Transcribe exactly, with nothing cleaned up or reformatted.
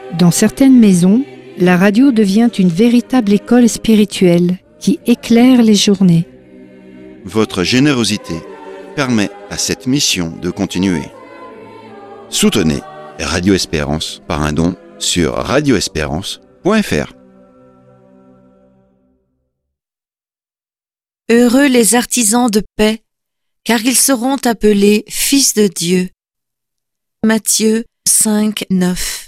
Dans certaines maisons, la radio devient une véritable école spirituelle qui éclaire les journées. Votre générosité permet à cette mission de continuer. Soutenez Radio Espérance par un don sur radio espérance point f r. Heureux les artisans de paix, car ils seront appelés fils de Dieu. Matthieu cinq, neuf.